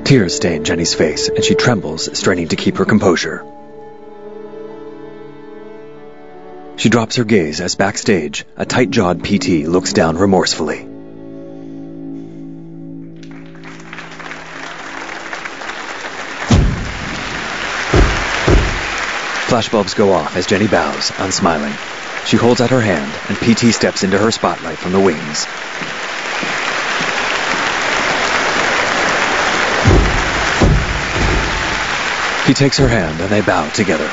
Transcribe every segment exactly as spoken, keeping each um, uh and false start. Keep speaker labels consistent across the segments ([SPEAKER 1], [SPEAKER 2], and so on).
[SPEAKER 1] Tears stain Jenny's face, and she trembles, straining to keep her composure. She drops her gaze as backstage, a tight-jawed P T looks down remorsefully. Flashbulbs go off as Jenny bows, unsmiling. She holds out her hand, and P T steps into her spotlight from the wings. He takes her hand, and they bow together.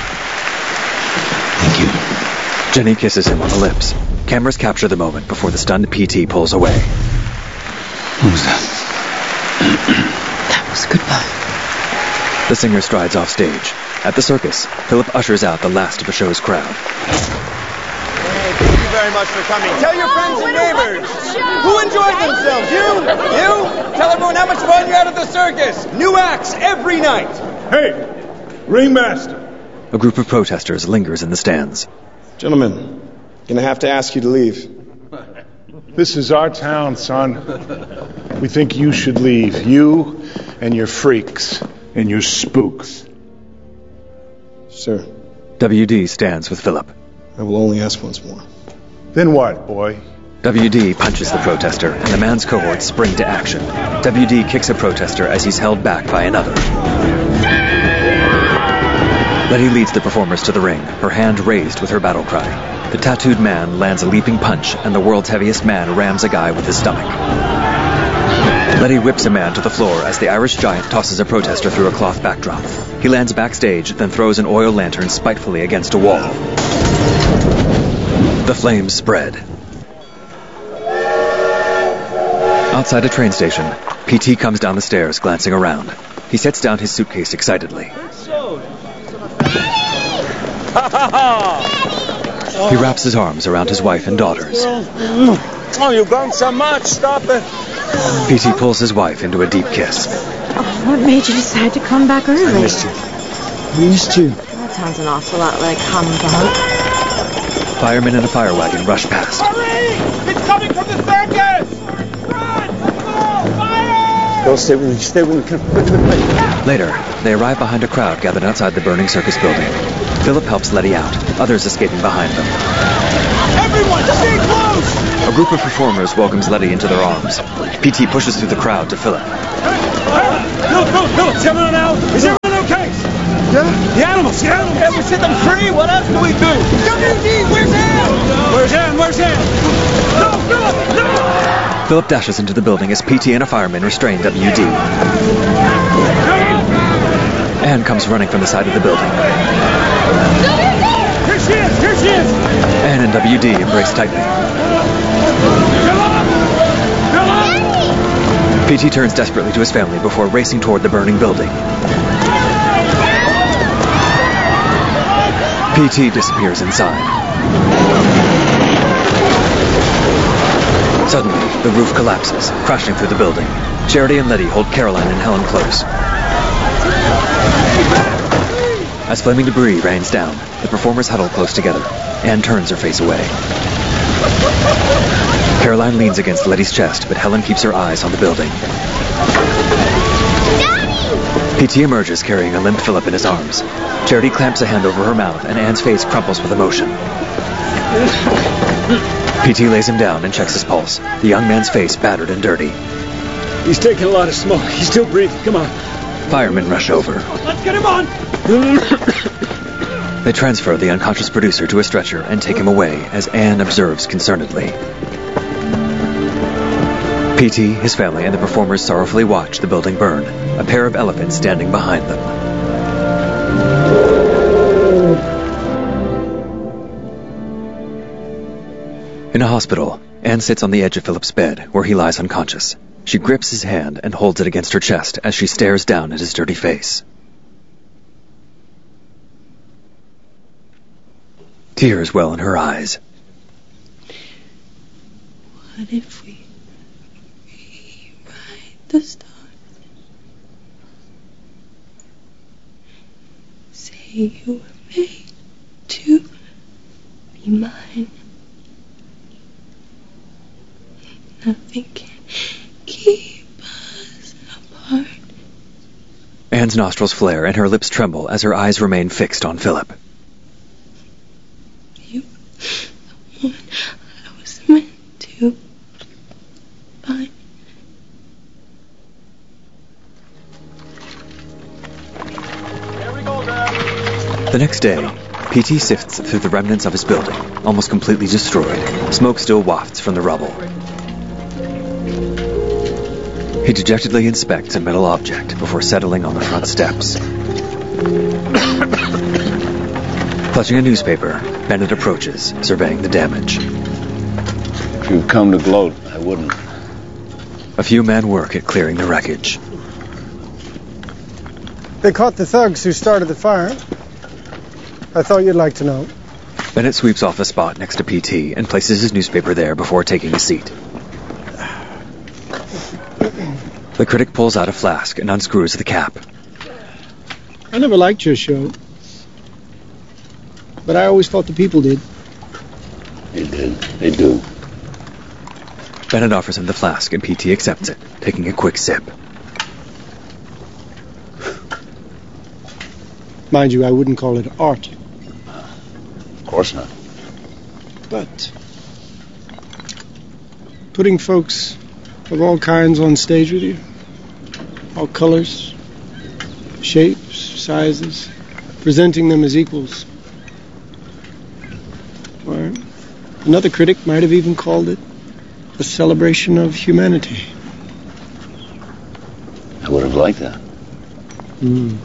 [SPEAKER 2] Thank you.
[SPEAKER 1] Jenny kisses him on the lips. Cameras capture the moment before the stunned P T pulls away.
[SPEAKER 2] What was that?
[SPEAKER 3] That was goodbye.
[SPEAKER 1] The singer strides off stage. At the circus, Philip ushers out the last of the show's crowd.
[SPEAKER 4] Hey, thank you very much for coming. Tell your friends and neighbors. Who enjoyed themselves? You? You? Tell everyone how much fun you had at the circus. New acts every night.
[SPEAKER 5] Hey, ringmaster.
[SPEAKER 1] A group of protesters lingers in the stands.
[SPEAKER 6] Gentlemen, gonna have to ask you to leave.
[SPEAKER 5] This is our town, son. We think you should leave. You and your freaks and your spooks.
[SPEAKER 6] Sir.
[SPEAKER 1] W D stands with Philip.
[SPEAKER 6] I will only ask once more.
[SPEAKER 5] Then what, boy?
[SPEAKER 1] W D punches the protester, and the man's cohorts spring to action. W D kicks a protester as he's held back by another. Letty leads the performers to the ring, her hand raised with her battle cry. The tattooed man lands a leaping punch, and the world's heaviest man rams a guy with his stomach. Letty whips a man to the floor as the Irish giant tosses a protester through a cloth backdrop. He lands backstage, then throws an oil lantern spitefully against a wall. The flames spread. Outside a train station, P T comes down the stairs, glancing around. He sets down his suitcase excitedly. He wraps his arms around his wife and daughters.
[SPEAKER 4] Oh, you've gone so much. Stop it.
[SPEAKER 1] P T pulls his wife into a deep kiss.
[SPEAKER 3] Oh, what made you decide to come back early?
[SPEAKER 6] I missed you. I missed you.
[SPEAKER 3] That sounds an awful lot like humbug.
[SPEAKER 1] Firemen in a fire wagon rush past.
[SPEAKER 4] Hurry! It's coming from the circus! Run! Fire!
[SPEAKER 6] Go, stay with me. Stay with me. Come, quick, quick, quick.
[SPEAKER 1] Later, they arrive behind a crowd gathered outside the burning circus building. Philip helps Letty out, others escaping behind them.
[SPEAKER 4] Everyone, stay close!
[SPEAKER 1] A group of performers welcomes Letty into their arms. P T pushes through the crowd to Philip.
[SPEAKER 4] Philip, Philip, Philip, is everyone out? Is everyone okay? Yeah? The animals, the animals. Yeah, we set them free. What else do we do? W D, where's Ann? Where's Ann? Where's Ann? No, Philip, no!
[SPEAKER 1] Philip dashes into the building as P T and a fireman restrain W D. Anne comes running from the side of the building.
[SPEAKER 4] Here she is! Here she is!
[SPEAKER 1] Anne and W D embrace tightly. P T turns desperately to his family before racing toward the burning building. P T disappears inside. Suddenly, the roof collapses, crashing through the building. Charity and Letty hold Caroline and Helen close. As flaming debris rains down, the performers huddle close together. Anne turns her face away. Caroline leans against Letty's chest, but Helen keeps her eyes on the building. Daddy! P T emerges carrying a limp Philip in his arms. Charity clamps a hand over her mouth, and Anne's face crumples with emotion. P T lays him down and checks his pulse, the young man's face battered and dirty.
[SPEAKER 4] He's taking a lot of smoke. He's still breathing. Come on.
[SPEAKER 1] Firemen rush over.
[SPEAKER 4] Let's get him on!
[SPEAKER 1] They transfer the unconscious producer to a stretcher and take him away as Anne observes concernedly. P T, his family, and the performers sorrowfully watch the building burn, a pair of elephants standing behind them. In a hospital, Anne sits on the edge of Philip's bed, where he lies unconscious. She grips his hand and holds it against her chest as she stares down at his dirty face. Tears well in her eyes.
[SPEAKER 7] What if we rewrite the stars? Say you were made to be mine. Nothing can keep us apart
[SPEAKER 1] Anne's nostrils flare and her lips tremble as her eyes remain fixed on Philip.
[SPEAKER 7] You the one I was meant to find.
[SPEAKER 1] The next day, P T sifts through the remnants of his building, almost completely destroyed. Smoke still wafts from the rubble. He dejectedly inspects a metal object before settling on the front steps. Clutching a newspaper, Bennett approaches, surveying the damage.
[SPEAKER 2] If you've come to gloat, I wouldn't.
[SPEAKER 1] A few men work at clearing the wreckage.
[SPEAKER 6] They caught the thugs who started the fire. I thought you'd like to know.
[SPEAKER 1] Bennett sweeps off a spot next to P T and places his newspaper there before taking a seat. The critic pulls out a flask and unscrews the cap.
[SPEAKER 6] I never liked your show. But I always thought the people did.
[SPEAKER 2] They did. They do.
[SPEAKER 1] Bennett offers him the flask and P T accepts it, taking a quick sip.
[SPEAKER 6] Mind you, I wouldn't call it art.
[SPEAKER 2] Of course not.
[SPEAKER 6] But putting folks of all kinds on stage with you, all colors, shapes, sizes, presenting them as equals. Or another critic might have even called it a celebration of humanity.
[SPEAKER 2] I would have liked that.
[SPEAKER 6] Mm.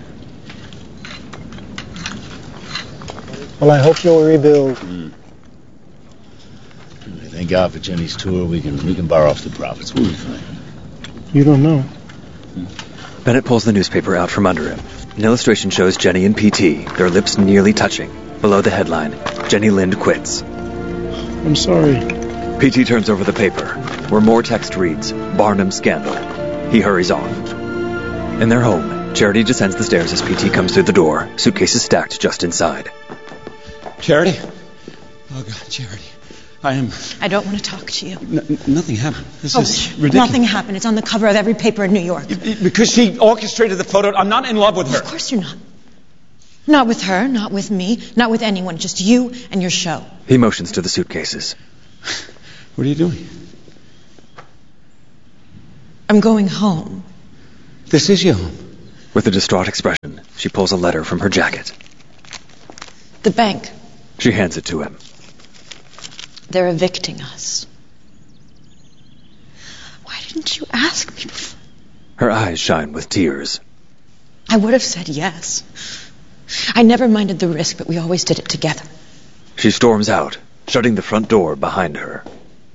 [SPEAKER 6] Well, I hope you'll rebuild.
[SPEAKER 2] Mm. Thank God for Jenny's tour. We can we can bar off the profits. We'll be fine.
[SPEAKER 6] You don't know.
[SPEAKER 1] Hmm. Bennett pulls the newspaper out from under him. An illustration shows Jenny and P T, their lips nearly touching. Below the headline, Jenny Lind quits.
[SPEAKER 6] I'm sorry.
[SPEAKER 1] P T turns over the paper, where more text reads, Barnum scandal. He hurries off. In their home, Charity descends the stairs as P T comes through the door, suitcases stacked just inside.
[SPEAKER 8] Charity? Oh, God, Charity. I am...
[SPEAKER 3] I don't want to talk to you.
[SPEAKER 8] N- nothing happened. This
[SPEAKER 3] oh,
[SPEAKER 8] is ridiculous.
[SPEAKER 3] Nothing happened. It's on the cover of every paper in New York.
[SPEAKER 8] Because she orchestrated the photo. I'm not in love with her.
[SPEAKER 3] Of course you're not. Not with her, not with me, not with anyone. Just you and your show.
[SPEAKER 1] He motions to the suitcases.
[SPEAKER 8] What are you doing?
[SPEAKER 3] I'm going home.
[SPEAKER 8] This is your home.
[SPEAKER 1] With a distraught expression, she pulls a letter from her jacket.
[SPEAKER 3] The bank.
[SPEAKER 1] She hands it to him.
[SPEAKER 3] They're evicting us. Why didn't you ask me before?
[SPEAKER 1] Her eyes shine with tears.
[SPEAKER 3] I would have said yes. I never minded the risk, but we always did it together.
[SPEAKER 1] She storms out, shutting the front door behind her.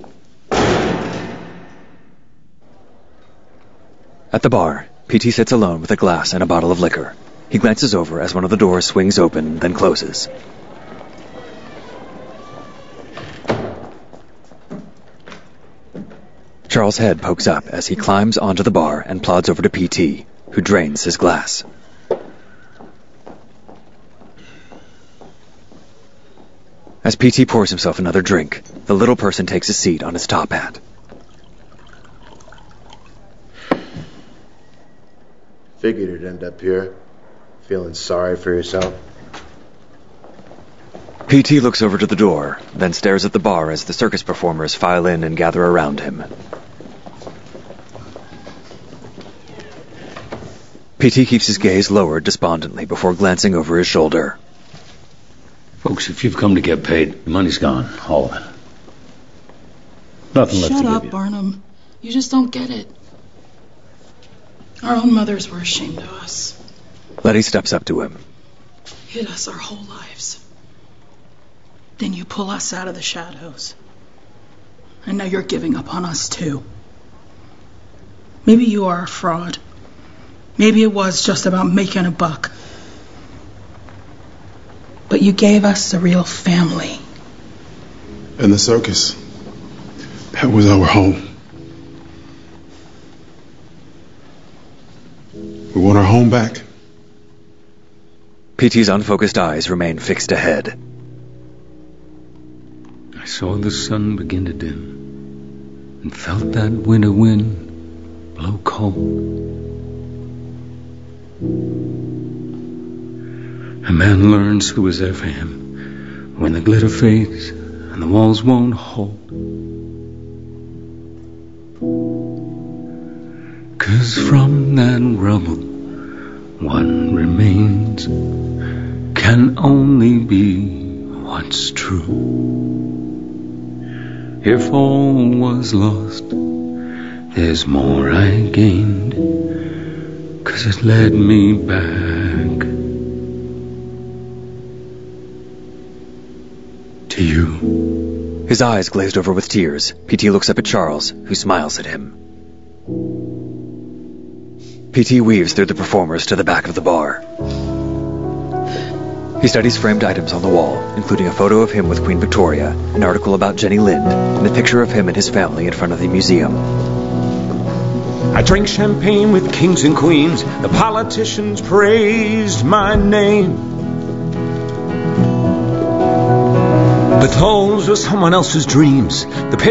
[SPEAKER 1] At the bar, P T sits alone with a glass and a bottle of liquor. He glances over as one of the doors swings open, then closes. Charles' head pokes up as he climbs onto the bar and plods over to P T, who drains his glass. As P T pours himself another drink, the little person takes a seat on his top hat.
[SPEAKER 9] Figured you'd end up here, feeling sorry for yourself.
[SPEAKER 1] P T looks over to the door, then stares at the bar as the circus performers file in and gather around him. P T keeps his gaze lowered despondently before glancing over his shoulder.
[SPEAKER 2] Folks, if you've come to get paid, the money's gone. All of it. Nothing left to
[SPEAKER 10] Shut
[SPEAKER 2] give
[SPEAKER 10] up,
[SPEAKER 2] you.
[SPEAKER 10] Barnum. You just don't get it. Our own mothers were ashamed of us.
[SPEAKER 1] Letty steps up to him.
[SPEAKER 10] Hid us our whole lives. Then you pull us out of the shadows. And now you're giving up on us too. Maybe you are a fraud. Maybe it was just about making a buck. But you gave us a real family.
[SPEAKER 11] And the circus. That was our home. We want our home back.
[SPEAKER 1] P T's unfocused eyes remain fixed ahead.
[SPEAKER 2] I saw the sun begin to dim and felt that winter wind blow cold. A man learns who was there for him when the glitter fades and the walls won't hold. 'Cause from that rubble what remains can only be what's true. If all was lost, there's more I gained, 'cause it led me back to you.
[SPEAKER 1] His eyes glazed over with tears. P T looks up at Charles, who smiles at him. P T weaves through the performers to the back of the bar. He studies framed items on the wall, including a photo of him with Queen Victoria, an article about Jenny Lind, and a picture of him and his family in front of the museum.
[SPEAKER 12] I drank champagne with kings and queens. The politicians praised my name. But those were someone else's dreams. The